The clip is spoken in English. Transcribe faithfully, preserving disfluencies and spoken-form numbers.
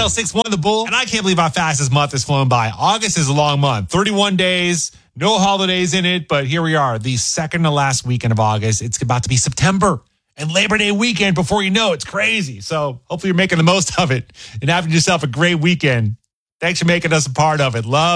L six one The Bull, and I can't believe how fast this month has flown by. August is a long month, thirty-one days, no holidays in it, but here we are, the second to last weekend of August. It's about to be September and Labor Day weekend before you know it's crazy. So hopefully you're making the most of it and having yourself a great weekend. Thanks for making us a part of it. Love.